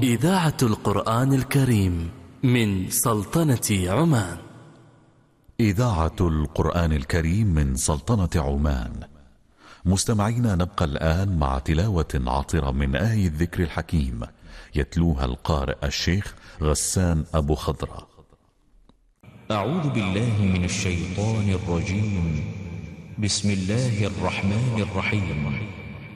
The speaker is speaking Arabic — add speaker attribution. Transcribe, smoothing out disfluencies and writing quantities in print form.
Speaker 1: إذاعة القرآن الكريم من سلطنة عمان.
Speaker 2: إذاعة القرآن الكريم من سلطنة عمان. مستمعينا، نبقى الآن مع تلاوة عطرة من آية الذكر الحكيم يتلوها القارئ الشيخ غسان أبو خضرة.
Speaker 3: أعوذ بالله من الشيطان الرجيم. بسم الله الرحمن الرحيم.